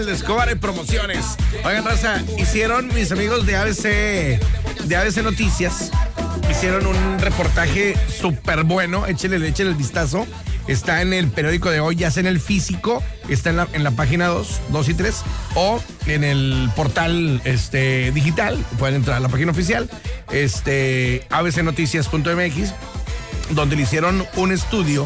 Escobar en promociones. Oigan, raza, hicieron mis amigos de ABC Noticias, hicieron un reportaje súper bueno. Échenle el vistazo. Está en el periódico de hoy, ya sea en el físico, está en la página 2 y 3, o en el portal digital. Pueden entrar a la página oficial, abcnoticias.mx, donde le hicieron un estudio.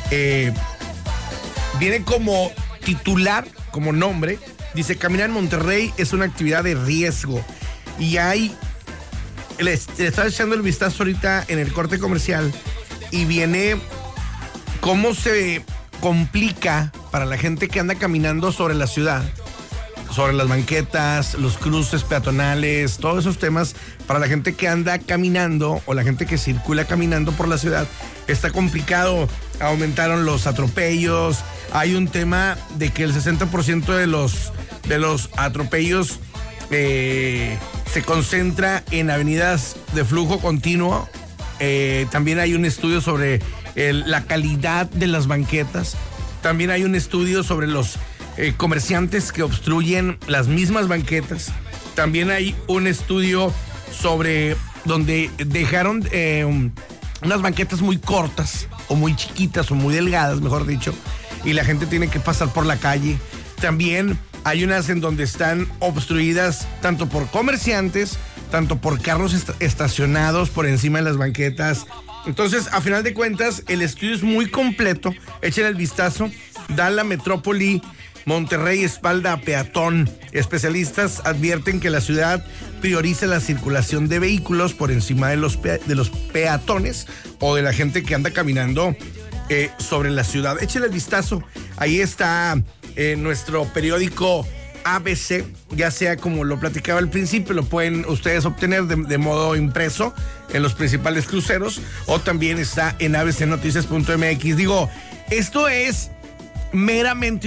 Viene como titular, como nombre, dice: caminar en Monterrey es una actividad de riesgo. Y le estaba echando el vistazo ahorita en el corte comercial, y viene cómo se complica para la gente que anda caminando sobre la ciudad, sobre las banquetas, los cruces peatonales, todos esos temas. Para la gente que anda caminando o la gente que circula caminando por la ciudad, está complicado. Aumentaron los atropellos. Hay un tema de que el 60% de los atropellos se concentra en avenidas de flujo continuo. También hay un estudio sobre la calidad de las banquetas. También hay un estudio sobre los comerciantes que obstruyen las mismas banquetas. También hay un estudio sobre donde dejaron unas banquetas muy cortas, o muy chiquitas, o muy delgadas, mejor dicho, y la gente tiene que pasar por la calle. También hay unas en donde están obstruidas tanto por comerciantes, tanto por carros estacionados por encima de las banquetas. Entonces, a final de cuentas, el estudio es muy completo. Échenle el vistazo. Da la metrópoli Monterrey espalda a peatón. Especialistas advierten que la ciudad prioriza la circulación de vehículos por encima de los peatones o de la gente que anda caminando sobre la ciudad. Échenle el vistazo. Ahí está nuestro periódico ABC, ya sea como lo platicaba al principio, lo pueden ustedes obtener de modo impreso en los principales cruceros, o también está en abcnoticias.mx. Digo, esto es meramente